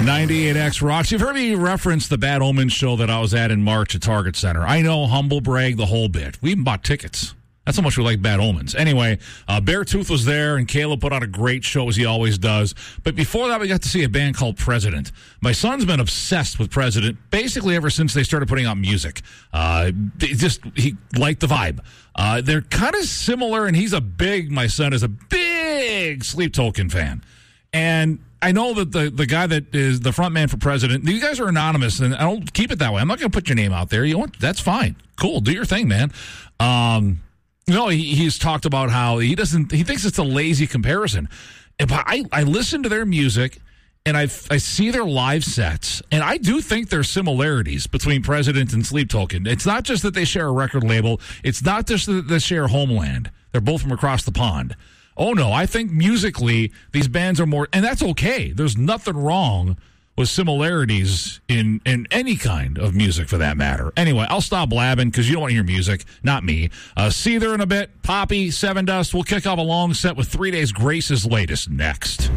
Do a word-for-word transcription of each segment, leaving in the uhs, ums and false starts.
ninety-eight X Rocks. You've heard me reference the Bad Omens show that I was at in March at Target Center. I know, humble brag, the whole bit. We even bought tickets. That's how much we like Bad Omens. Anyway, uh, Beartooth was there, and Caleb put on a great show, as he always does. But before that, we got to see a band called President. My son's been obsessed with President basically ever since they started putting out music. Uh, just he liked the vibe. Uh, they're kind of similar, and he's a big, my son is a big Sleep Token fan. And I know that the, the guy that is the front man for President, you guys are anonymous, and I don't keep it that way. I'm not going to put your name out there. You know what? That's fine. Cool. Do your thing, man. Um... You know, he, he's talked about how he doesn't, he thinks it's a lazy comparison. But I, I listen to their music and I I see their live sets, and I do think there's similarities between President and Sleep Token. It's not just that they share a record label. It's not just that they share homeland. They're both from across the pond. Oh, no, I think musically these bands are more, and that's okay. There's nothing wrong with similarities in, in any kind of music, for that matter. Anyway, I'll stop blabbing because you don't want to hear music, not me. Uh, Seether in a bit, Poppy, Seven Dust. We'll kick off a long set with Three Days Grace's latest next.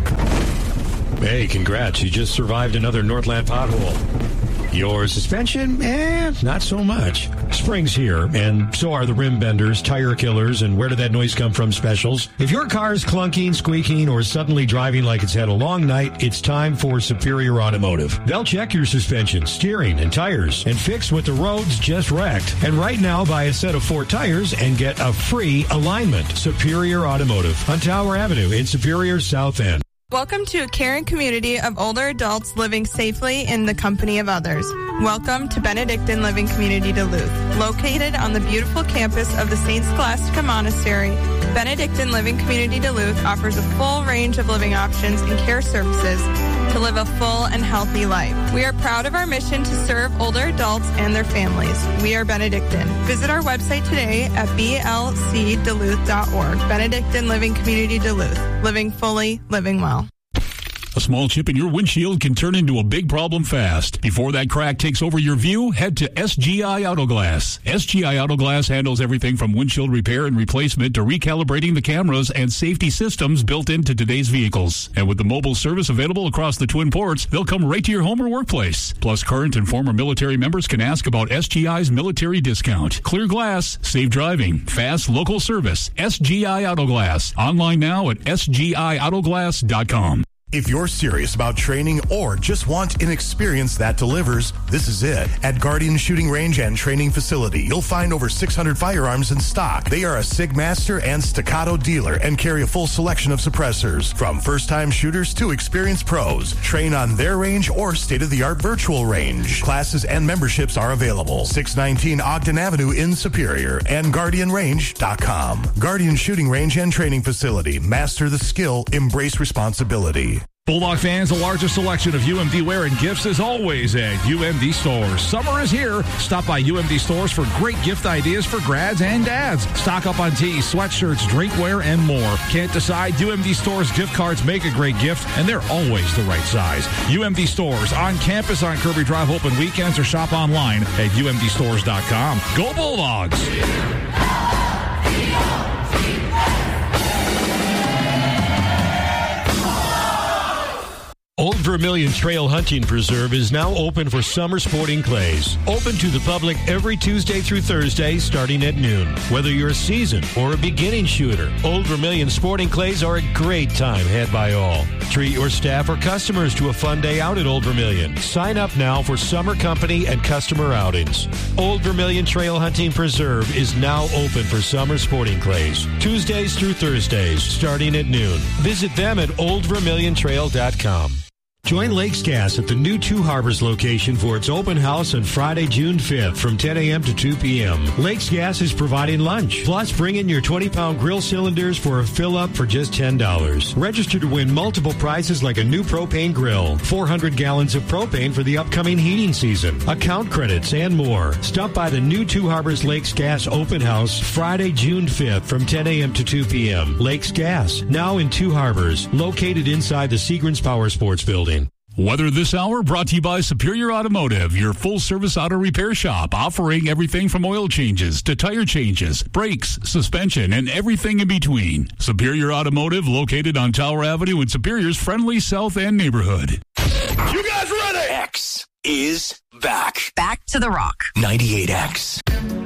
Hey, congrats. You just survived another Northland pothole. Your suspension? Eh, not so much. Spring's here, and so are the rim benders, tire killers, and where did that noise come from specials. If your car is clunking, squeaking, or suddenly driving like it's had a long night, it's time for Superior Automotive. They'll check your suspension, steering, and tires, and fix what the roads just wrecked. And right now, buy a set of four tires and get a free alignment. Superior Automotive on Tower Avenue in Superior's South End. Welcome to a caring community of older adults living safely in the company of others. Welcome to Benedictine Living Community Duluth. Located on the beautiful campus of the Saint Scholastica Monastery, Benedictine Living Community Duluth offers a full range of living options and care services to live a full and healthy life. We are proud of our mission to serve older adults and their families. We are Benedictine. Visit our website today at b l c duluth dot org. Benedictine Living Community Duluth. Living fully, living well. A small chip in your windshield can turn into a big problem fast. Before that crack takes over your view, head to S G I Autoglass. S G I Autoglass handles everything from windshield repair and replacement to recalibrating the cameras and safety systems built into today's vehicles. And with the mobile service available across the Twin Ports, they'll come right to your home or workplace. Plus, current and former military members can ask about S G I's military discount. Clear glass, safe driving, fast local service. S G I Autoglass. Online now at s g i autoglass dot com. If you're serious about training or just want an experience that delivers, this is it. At Guardian Shooting Range and Training Facility, you'll find over six hundred firearms in stock. They are a SIG-Master and Staccato dealer and carry a full selection of suppressors. From first-time shooters to experienced pros, train on their range or state-of-the-art virtual range. Classes and memberships are available. six nineteen Ogden Avenue in Superior and guardian range dot com. Guardian Shooting Range and Training Facility. Master the skill, embrace responsibility. Bulldog fans, the largest selection of U M D wear and gifts is always at U M D Stores. Summer is here. Stop by U M D Stores for great gift ideas for grads and dads. Stock up on tees, sweatshirts, drinkware, and more. Can't decide? U M D Stores gift cards make a great gift, and they're always the right size. U M D Stores on campus on Kirby Drive, open weekends, or shop online at u m d stores dot com. Go Bulldogs! Old Vermilion Trail Hunting Preserve is now open for summer sporting clays. Open to the public every Tuesday through Thursday starting at noon. Whether you're a seasoned or a beginning shooter, Old Vermilion sporting clays are a great time had by all. Treat your staff or customers to a fun day out at Old Vermilion. Sign up now for summer company and customer outings. Old Vermilion Trail Hunting Preserve is now open for summer sporting clays. Tuesdays through Thursdays starting at noon. Visit them at old vermilion trail dot com. Join Lakes Gas at the new Two Harbors location for its open house on Friday, June fifth from ten a.m. to two p.m. Lakes Gas is providing lunch. Plus, bring in your twenty-pound grill cylinders for a fill-up for just ten dollars. Register to win multiple prizes like a new propane grill, four hundred gallons of propane for the upcoming heating season, account credits, and more. Stop by the new Two Harbors Lakes Gas open house Friday, June fifth from ten a.m. to two p.m. Lakes Gas, now in Two Harbors, located inside the Seagrams Power Sports Building. Weather this hour brought to you by Superior Automotive, your full-service auto repair shop, offering everything from oil changes to tire changes, brakes, suspension, and everything in between. Superior Automotive, located on Tower Avenue in Superior's friendly South End neighborhood. You guys ready? X is back. Back to the Rock. ninety-eight X.